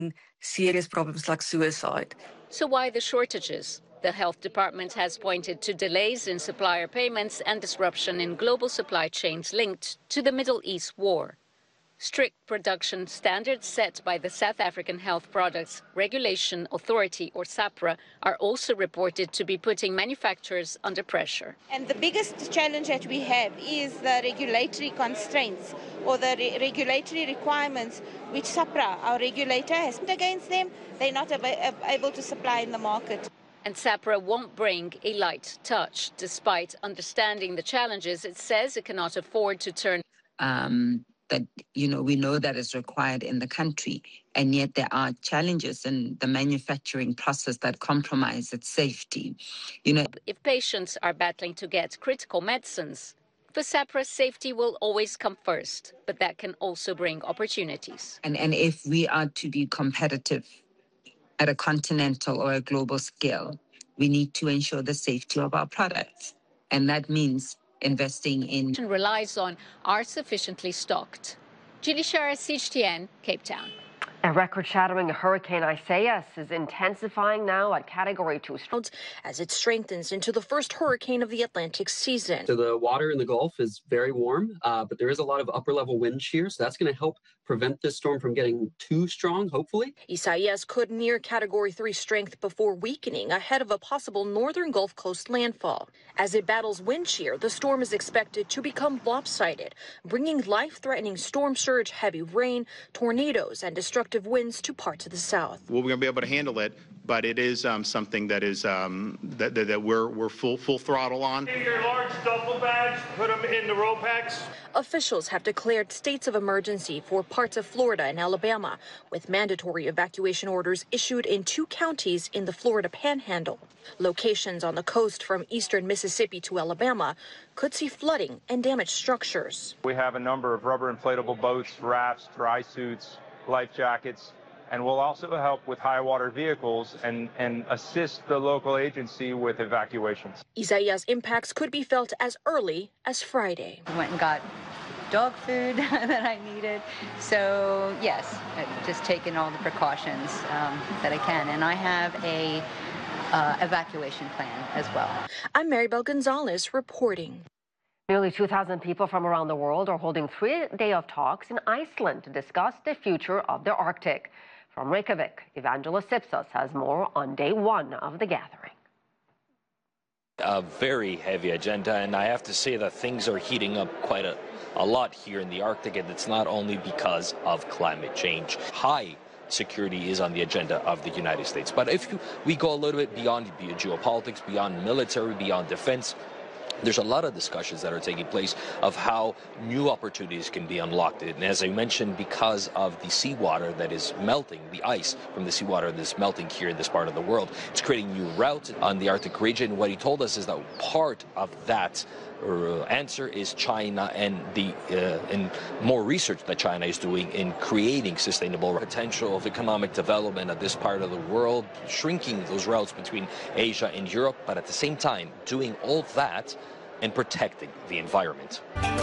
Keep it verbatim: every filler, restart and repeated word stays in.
serious problems like suicide. So why the shortages? The health department has pointed to delays in supplier payments and disruption in global supply chains linked to the Middle East war. Strict production standards set by the South African Health Products Regulation Authority, or SAHPRA, are also reported to be putting manufacturers under pressure. And the biggest challenge that we have is the regulatory constraints or the re regulatory requirements which SAHPRA, our regulator, has put against them. They're not ab able to supply in the market. And SAHPRA won't bring a light touch. Despite understanding the challenges, it says it cannot afford to turn... Um... that, you know, we know that is required in the country, and yet there are challenges in the manufacturing process that compromise its safety. You know, if patients are battling to get critical medicines, for SAHPRA, safety will always come first, but that can also bring opportunities. And, and if we are to be competitive at a continental or a global scale, we need to ensure the safety of our products. And that means investing in... relies on are sufficiently stocked. Julie Shara, C G T N, Cape Town. A record-shattering Hurricane Isaias is intensifying now at Category two as it strengthens into the first hurricane of the Atlantic season. So the water in the Gulf is very warm, uh, but there is a lot of upper-level wind shear, so that's going to help prevent this storm from getting too strong, hopefully. Isaias could near Category three strength before weakening ahead of a possible northern Gulf Coast landfall. As it battles wind shear, the storm is expected to become lopsided, bringing life-threatening storm surge, heavy rain, tornadoes, and destructive winds to parts of the south. Well, we're going to be able to handle it, but it is um, something that is um, that, that, that we're we're full full throttle on. Take your large duffel bags, put them in the row packs. Officials have declared states of emergency for parts of Florida and Alabama, with mandatory evacuation orders issued in two counties in the Florida Panhandle. Locations on the coast from eastern Mississippi to Alabama could see flooding and damaged structures. We have a number of rubber inflatable boats, rafts, dry suits, life jackets, and we'll also help with high water vehicles and, and assist the local agency with evacuations. Isaias' impacts could be felt as early as Friday. I went and got dog food that I needed. So yes, I've just taken all the precautions um, that I can. And I have a uh, evacuation plan as well. I'm Maribel Gonzalez reporting. Nearly two thousand people from around the world are holding three days of talks in Iceland to discuss the future of the Arctic. From Reykjavik, Evangelos Sipsos has more on day one of the gathering. A very heavy agenda, and I have to say that things are heating up quite a, a lot here in the Arctic, and it's not only because of climate change. High security is on the agenda of the United States. But if you, we go a little bit beyond geopolitics, beyond military, beyond defense, there's a lot of discussions that are taking place of how new opportunities can be unlocked. And as I mentioned, because of the seawater that is melting, the ice from the seawater that is melting here in this part of the world, it's creating new routes on the Arctic region. What he told us is that part of that uh, answer is China and the uh, and more research that China is doing in creating sustainable potential of economic development of this part of the world, shrinking those routes between Asia and Europe, but at the same time doing all that and protecting the environment.